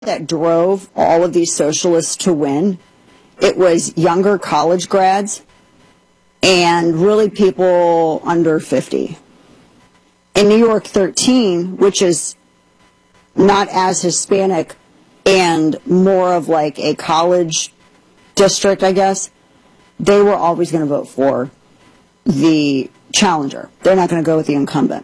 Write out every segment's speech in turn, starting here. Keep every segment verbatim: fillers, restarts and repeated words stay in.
that drove all of these socialists to win, it was younger college grads and really people under fifty. In New York thirteen, which is not as Hispanic and more of like a college district, I guess, they were always going to vote for the challenger. They're not going to go with the incumbent.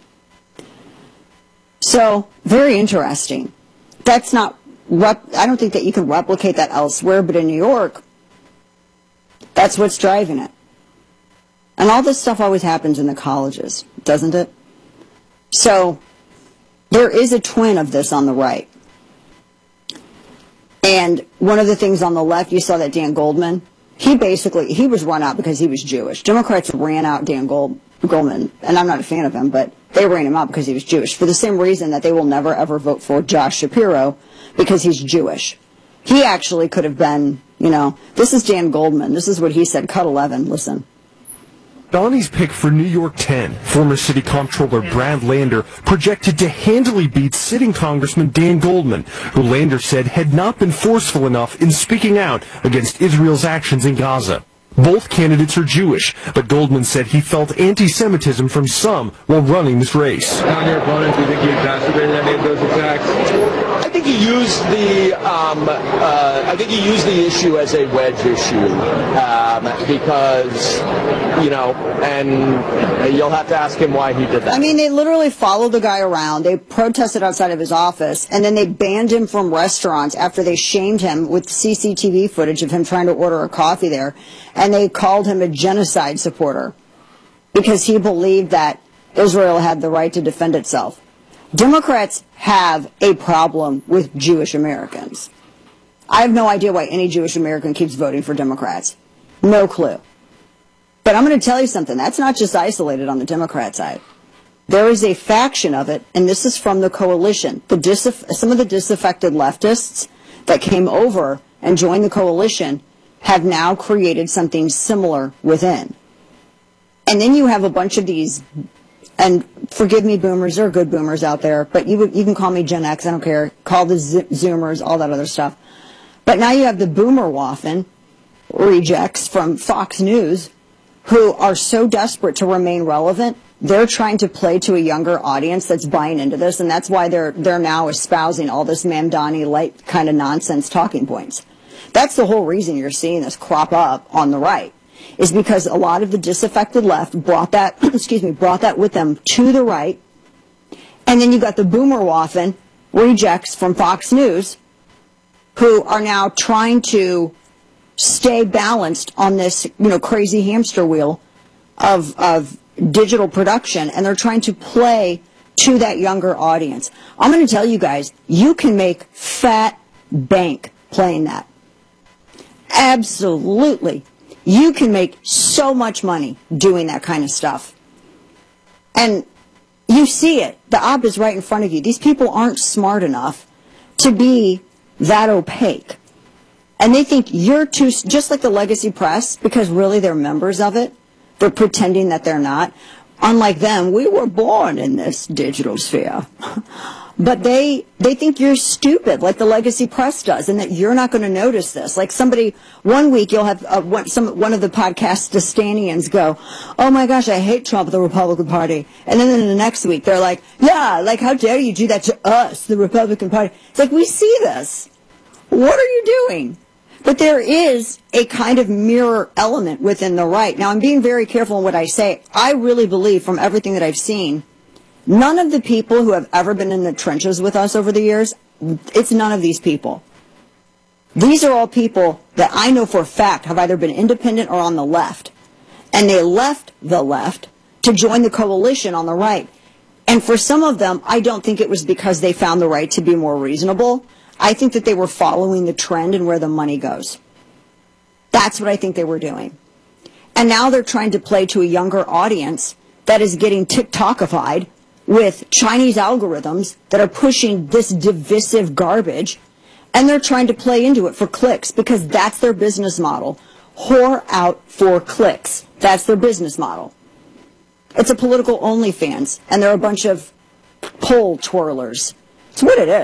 So, very interesting. That's not, rep I don't think that you can replicate that elsewhere, but in New York, that's what's driving it. And all this stuff always happens in the colleges, doesn't it? So, there is a twin of this on the right. And one of the things on the left, you saw that Dan Goldman, he basically, he was run out because he was Jewish. Democrats ran out Dan Gold, Goldman, and I'm not a fan of him, but they ran him out because he was Jewish, for the same reason that they will never ever vote for Josh Shapiro, because he's Jewish. He actually could have been, you know, this is Dan Goldman. This is what he said, cut eleven, listen. Donnie's pick for New York ten, former city comptroller Brad Lander, projected to handily beat sitting Congressman Dan Goldman, who Lander said had not been forceful enough in speaking out against Israel's actions in Gaza. Both candidates are Jewish, but Goldman said he felt anti-Semitism from some while running this race. On your opponent, do you think he exacerbated any of those attacks? I think he used the um, uh, I think he used the issue as a wedge issue um, because, you know, and you'll have to ask him why he did that. I mean, they literally followed the guy around. They protested outside of his office, and then they banned him from restaurants after they shamed him with C C T V footage of him trying to order a coffee there. And they called him a genocide supporter because he believed that Israel had the right to defend itself. Democrats have a problem with Jewish Americans. I have no idea why any Jewish American keeps voting for Democrats. No clue. But I'm going to tell you something. That's not just isolated on the Democrat side. There is a faction of it, and this is from the coalition. The disaff- some of the disaffected leftists that came over and joined the coalition have now created something similar within. And then you have a bunch of these, and forgive me boomers, there are good boomers out there, but you, you can call me Gen X, I don't care, call the Zoomers, all that other stuff. But now you have the boomer waffen rejects from Fox News who are so desperate to remain relevant, they're trying to play to a younger audience that's buying into this, and that's why they're, they're now espousing all this Mamdani light kind of nonsense talking points. That's the whole reason you're seeing this crop up on the right, is because a lot of the disaffected left brought that, excuse me, brought that with them to the right, and then you got the boomer waffen rejects from Fox News who are now trying to stay balanced on this, you know, crazy hamster wheel of of digital production, and they're trying to play to that younger audience. I'm going to tell you guys, you can make fat bank playing that. Absolutely. You can make so much money doing that kind of stuff. And you see it. The op is right in front of you. These people aren't smart enough to be that opaque. And they think you're too, just like the legacy press, because really they're members of it. They're pretending that they're not. Unlike them, we were born in this digital sphere. But they they think you're stupid, like the legacy press does, and that you're not going to notice this. Like somebody, one week you'll have uh, one, some, one of the podcast Stanians go, oh my gosh, I hate Trump, the Republican Party. And then in the next week they're like, yeah, like how dare you do that to us, the Republican Party. It's like, we see this. What are you doing? But there is a kind of mirror element within the right. Now, I'm being very careful in what I say. I really believe, from everything that I've seen, none of the people who have ever been in the trenches with us over the years, it's none of these people. These are all people that I know for a fact have either been independent or on the left. And they left the left to join the coalition on the right. And for some of them, I don't think it was because they found the right to be more reasonable. I think that they were following the trend and where the money goes. That's what I think they were doing. And now they're trying to play to a younger audience that is getting TikTokified with Chinese algorithms that are pushing this divisive garbage, and they're trying to play into it for clicks because that's their business model. Whore out for clicks. That's their business model. It's a political OnlyFans, and they're a bunch of poll twirlers. It's what it is.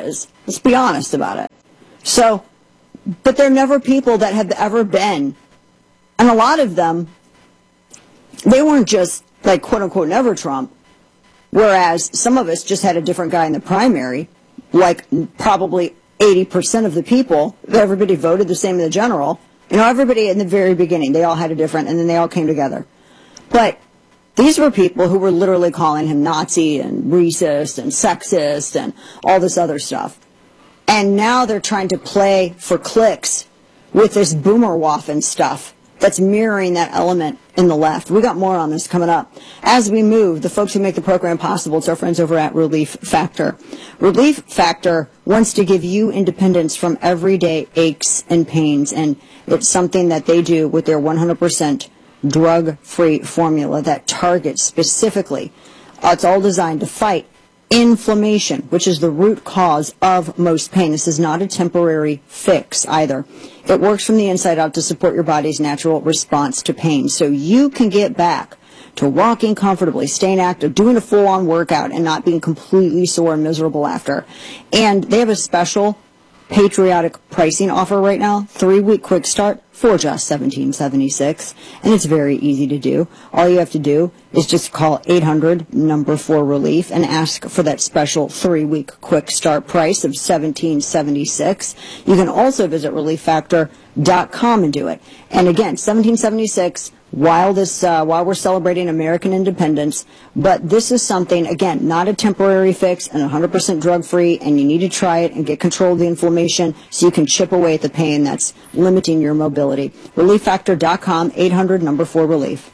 Let's be honest about it. So, but they're never people that have ever been. And a lot of them, they weren't just like quote unquote never Trump. Whereas some of us just had a different guy in the primary, like probably eighty percent of the people, everybody voted the same in the general. You know, everybody in the very beginning, they all had a different, and then they all came together. But these were people who were literally calling him Nazi and racist and sexist and all this other stuff. And now they're trying to play for clicks with this boomer waffen stuff that's mirroring that element in the left. We got more on this coming up. As we move, the folks who make the program possible, it's our friends over at Relief Factor. Relief Factor wants to give you independence from everyday aches and pains, and it's something that they do with their one hundred percent drug-free formula that targets specifically. Uh, it's all designed to fight inflammation, which is the root cause of most pain. This is not a temporary fix either. It works from the inside out to support your body's natural response to pain, so you can get back to walking comfortably, staying active, doing a full-on workout, and not being completely sore and miserable after. And they have a special patriotic pricing offer right now, three-week quick start for just seventeen seventy-six, and it's very easy to do. All you have to do is just call eight hundred number four relief and ask for that special three-week quick start price of seventeen seventy-six. You can also visit relief factor dot com and do it. And again, seventeen seventy-six. While this, uh, while we're celebrating American independence, but this is something, again, not a temporary fix and one hundred percent drug-free, and you need to try it and get control of the inflammation so you can chip away at the pain that's limiting your mobility. relief factor dot com, eight hundred number four relief.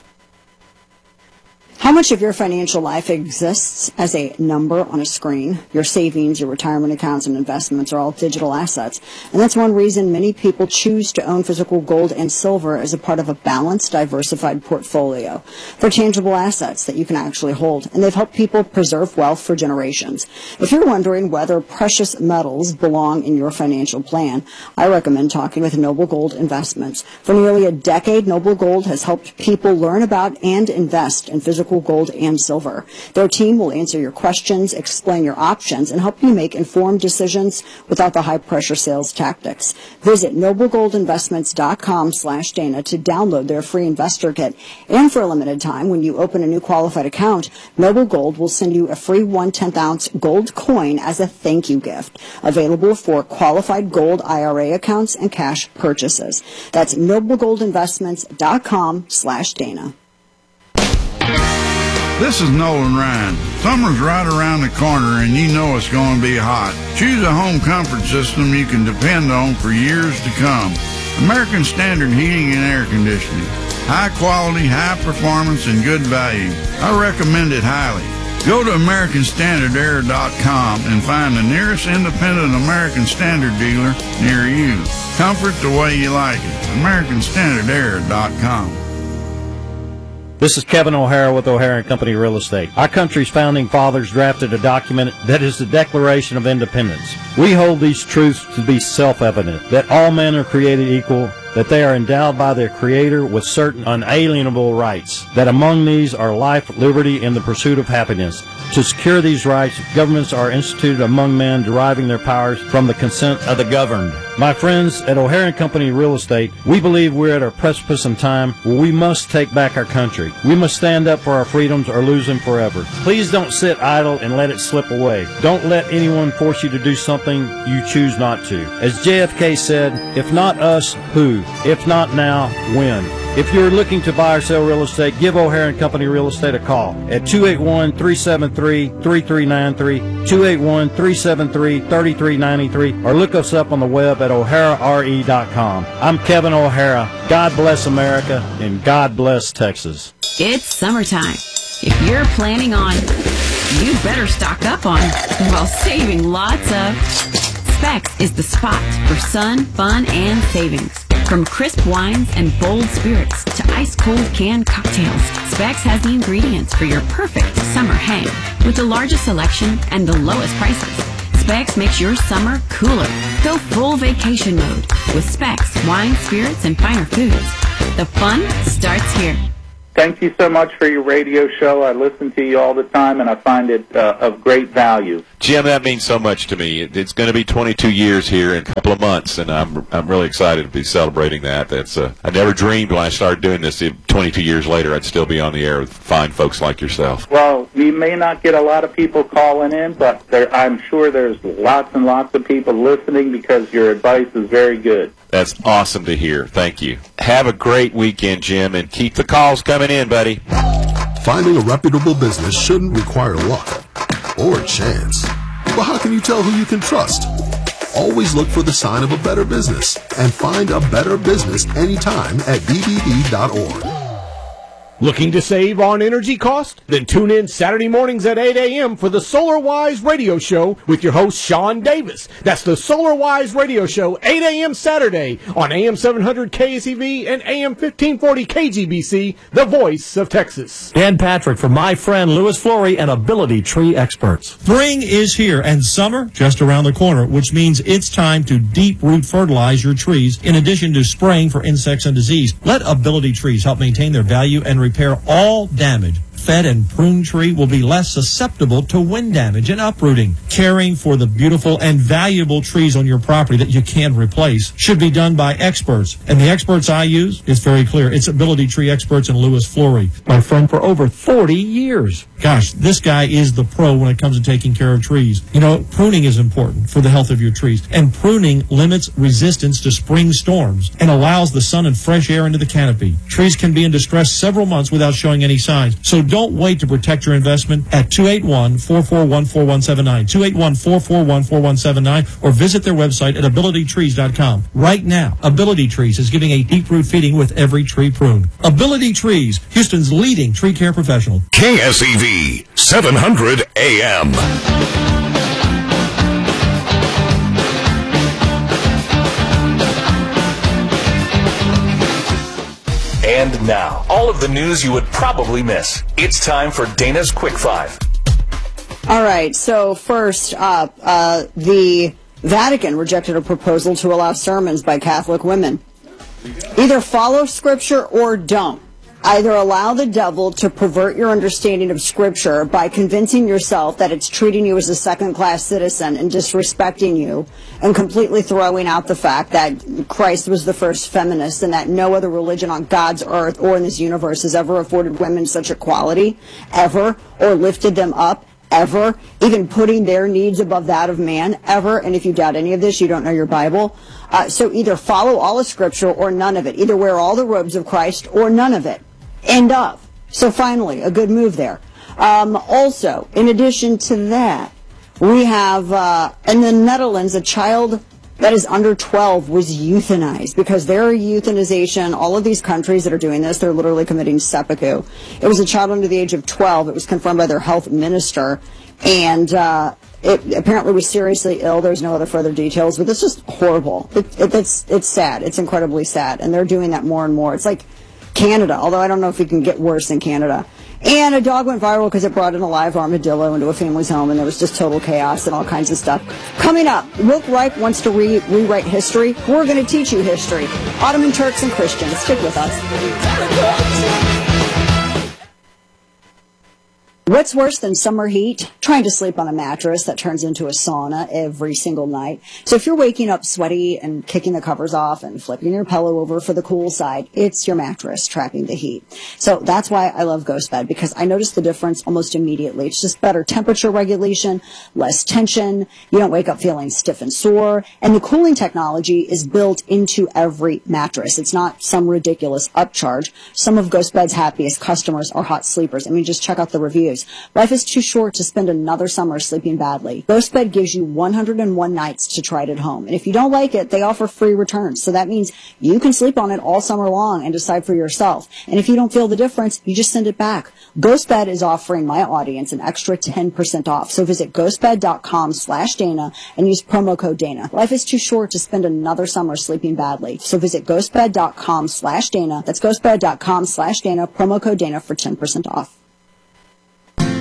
How much of your financial life exists as a number on a screen? Your savings, your retirement accounts, and investments are all digital assets. And that's one reason many people choose to own physical gold and silver as a part of a balanced, diversified portfolio. They're tangible assets that you can actually hold, and they've helped people preserve wealth for generations. If you're wondering whether precious metals belong in your financial plan, I recommend talking with Noble Gold Investments. For nearly a decade, Noble Gold has helped people learn about and invest in physical gold and silver. Their team will answer your questions, explain your options, and help you make informed decisions without the high-pressure sales tactics. Visit noble gold investments dot com slash Dana to download their free investor kit. And for a limited time, when you open a new qualified account, Noble Gold will send you a free one tenth ounce gold coin as a thank you gift, available for qualified gold I R A accounts and cash purchases. That's noble gold investments dot com slash Dana. This is Nolan Ryan. Summer's right around the corner and you know it's going to be hot. Choose a home comfort system you can depend on for years to come. American Standard Heating and Air Conditioning. High quality, high performance, and good value. I recommend it highly. Go to American Standard Air dot com and find the nearest independent American Standard dealer near you. Comfort the way you like it. American Standard Air dot com. This is Kevin O'Hara with O'Hara and Company Real Estate. Our country's founding fathers drafted a document that is the Declaration of Independence. We hold these truths to be self-evident, that all men are created equal, that they are endowed by their Creator with certain unalienable rights, that among these are life, liberty, and the pursuit of happiness. To secure these rights, governments are instituted among men, deriving their powers from the consent of the governed. My friends at O'Hara and Company Real Estate, we believe we're at a precipice in time where we must take back our country. We must stand up for our freedoms or lose them forever. Please don't sit idle and let it slip away. Don't let anyone force you to do something you choose not to. As J F K said, if not us, who? If not now, when? If you're looking to buy or sell real estate, give O'Hara and Company Real Estate a call at two eight one, three seven three, three three nine three, two eight one, three seven three, three three nine three, or look us up on the web at o'hara r e dot com. I'm Kevin O'Hara. God bless America, and God bless Texas. It's summertime. If you're planning on, you better stock up on, while saving lots of. Specs is the spot for sun, fun, and savings. From crisp wines and bold spirits to ice-cold canned cocktails, Specs has the ingredients for your perfect summer hang. With the largest selection and the lowest prices, Specs makes your summer cooler. Go full vacation mode with Specs, wine, spirits, and finer foods. The fun starts here. thank you so much for your radio show. I listen to you all the time, and I find it uh, of great value. Jim, that means so much to me. It, it's going to be twenty-two years here in a couple of months, and I'm I'm really excited to be celebrating that. That's uh, I never dreamed when I started doing this, twenty-two years later, I'd still be on the air with fine folks like yourself. Well, you may not get a lot of people calling in, but there, I'm sure there's lots and lots of people listening because your advice is very good. That's awesome to hear. Thank you. Have a great weekend, Jim, and keep the calls coming in, buddy. Finding a reputable business shouldn't require luck or chance. But how can you tell who you can trust? Always look for the sign of a better business and find a better business anytime at b b b dot org. Looking to save on energy cost? Then tune in Saturday mornings at eight a.m. for the SolarWise Radio Show with your host, Sean Davis. That's the SolarWise Radio Show, eight a.m. Saturday on A M seven hundred K S E V and A M fifteen forty K G B C, the voice of Texas. Dan Patrick for my friend Louis Flory and Ability Tree Experts. Spring is here and summer just around the corner, which means it's time to deep root fertilize your trees in addition to spraying for insects and disease. Let Ability Trees help maintain their value and repair all damage. Fed and pruned tree will be less susceptible to wind damage and uprooting. Caring for the beautiful and valuable trees on your property that you can't replace should be done by experts. And the experts I use, it's very clear. It's Ability Tree Experts and Louis Flory. My friend for over forty years. Gosh, this guy is the pro when it comes to taking care of trees. You know, pruning is important for the health of your trees. And pruning limits resistance to spring storms and allows the sun and fresh air into the canopy. Trees can be in distress several months without showing any signs. So don't wait to protect your investment at two eight one, four four one, four one seven nine, two eight one, four four one, four one seven nine, or visit their website at ability trees dot com. Right now, Ability Trees is giving a deep root feeding with every tree pruned. Ability Trees, Houston's leading tree care professional. K S E V, seven hundred A M. And now, all of the news you would probably miss. It's time for Dana's Quick Five. All right, so first up, uh, the Vatican rejected a proposal to allow sermons by Catholic women. Either follow Scripture or don't. Either allow the devil to pervert your understanding of Scripture by convincing yourself that it's treating you as a second-class citizen and disrespecting you, and completely throwing out the fact that Christ was the first feminist and that no other religion on God's earth or in this universe has ever afforded women such equality, ever, or lifted them up, ever, even putting their needs above that of man, ever. And if you doubt any of this, you don't know your Bible. Uh, so either follow all of Scripture or none of it. Either wear all the robes of Christ or none of it. End of. So finally, a good move there. Um, also, in addition to that, we have, uh, in the Netherlands, a child that is under twelve was euthanized because their euthanization, all of these countries that are doing this, they're literally committing seppuku. It was a child under the age of twelve. It was confirmed by their health minister, and uh, it apparently was seriously ill. There's no other further details, but it's just horrible. It, it, it's, it's sad. It's incredibly sad, and they're doing that more and more. It's like Canada, although I don't know if it can get worse than Canada. And a dog went viral because it brought in a live armadillo into a family's home, and there was just total chaos and all kinds of stuff. Coming up, Wilk Reich wants to re- rewrite history. We're going to teach you history. Ottoman Turks and Christians. Stick with us. What's worse than summer heat? Trying to sleep on a mattress that turns into a sauna every single night. So if you're waking up sweaty and kicking the covers off and flipping your pillow over for the cool side, it's your mattress trapping the heat. So that's why I love GhostBed, because I notice the difference almost immediately. It's just better temperature regulation, less tension. You don't wake up feeling stiff and sore. And the cooling technology is built into every mattress. It's not some ridiculous upcharge. Some of GhostBed's happiest customers are hot sleepers. I mean, just check out the reviews. Life is too short to spend another summer sleeping badly. GhostBed gives you one hundred one nights to try it at home. And if you don't like it, they offer free returns. So that means you can sleep on it all summer long and decide for yourself. And if you don't feel the difference, you just send it back. GhostBed is offering my audience an extra ten percent off. So visit ghostbed.com slash Dana and use promo code Dana. Life is too short to spend another summer sleeping badly. So visit ghostbed.com slash Dana. That's ghostbed.com slash Dana, promo code Dana for ten percent off.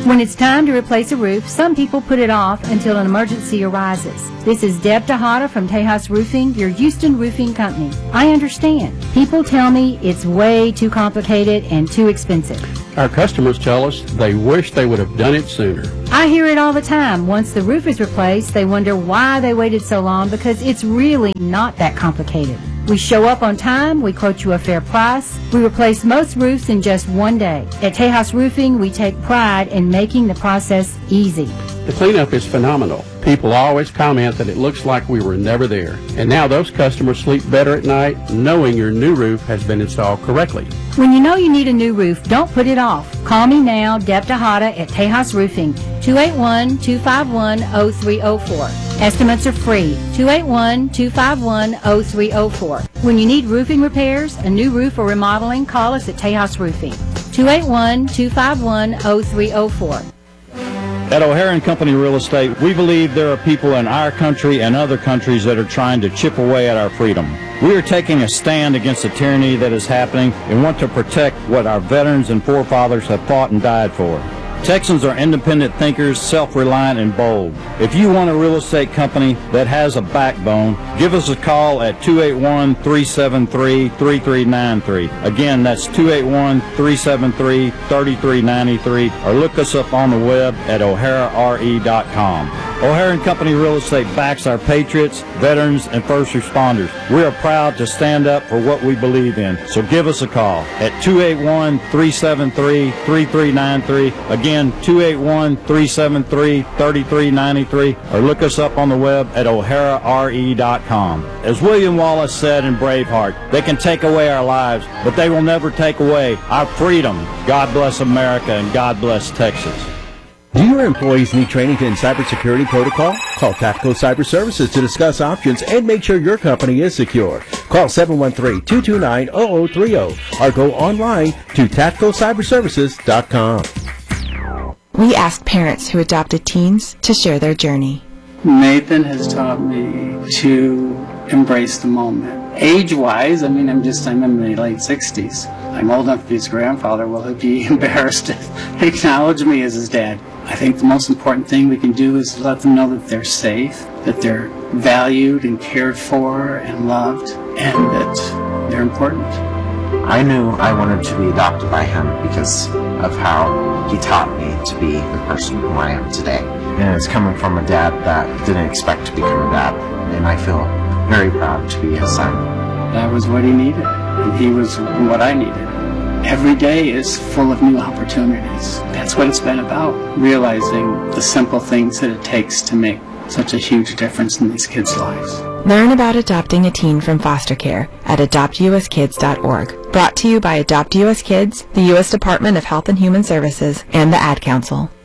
When it's time to replace a roof, some people put it off until an emergency arises. This is Deb Tejada from Tejas Roofing, your Houston roofing company. I understand. People tell me it's way too complicated and too expensive. Our customers tell us they wish they would have done it sooner. I hear it all the time. Once the roof is replaced, they wonder why they waited so long because it's really not that complicated. We show up on time, we quote you a fair price, we replace most roofs in just one day. At Tejas Roofing, we take pride in making the process easy. The cleanup is phenomenal. People always comment that it looks like we were never there. And now those customers sleep better at night knowing your new roof has been installed correctly. When you know you need a new roof, don't put it off. Call me now, Deb Tejada at Tejas Roofing, two eight one, two five one, zero three zero four. Estimates are free, two eight one, two five one, zero three zero four. When you need roofing repairs, a new roof or remodeling, call us at Tejas Roofing, two eight one, two five one, zero three zero four. At O'Hare and Company Real Estate, we believe there are people in our country and other countries that are trying to chip away at our freedom. We are taking a stand against the tyranny that is happening and want to protect what our veterans and forefathers have fought and died for. Texans are independent thinkers, self-reliant, and bold. If you want a real estate company that has a backbone, give us a call at two eight one, three seven three, three three nine three. Again, that's two eight one, three seven three, three three nine three, or look us up on the web at o'hara r e dot com. O'Hare and Company Real Estate backs our patriots, veterans, and first responders. We are proud to stand up for what we believe in, so give us a call at two eight one, three seven three, three three nine three. Again, two eight one, three seven three, three three nine three, or look us up on the web at o'hara r e dot com. As William Wallace said in Braveheart, they can take away our lives, but they will never take away our freedom. God bless America and God bless Texas. Do your employees need training in cybersecurity protocol? Call Tactical Cyber Services to discuss options and make sure your company is secure. Call seven one three, two two nine, zero zero three zero or go online to tactical cyber services dot com. We asked parents who adopted teens to share their journey. Nathan has taught me to embrace the moment. Age-wise, I mean, I'm just, I'm in my late sixties. I'm old enough to be his grandfather. Will he be embarrassed to acknowledge me as his dad? I think the most important thing we can do is let them know that they're safe, that they're valued and cared for and loved, and that they're important. I knew I wanted to be adopted by him because of how he taught me to be the person who I am today. And it's coming from a dad that didn't expect to become a dad, and I feel very proud to be his son. That was what he needed, and he was what I needed. Every day is full of new opportunities. That's what it's been about, realizing the simple things that it takes to make such a huge difference in these kids' lives. Learn about adopting a teen from foster care at adopt u s kids dot org. Brought to you by Adopt U S Kids, the U S Department of Health and Human Services, and the Ad Council.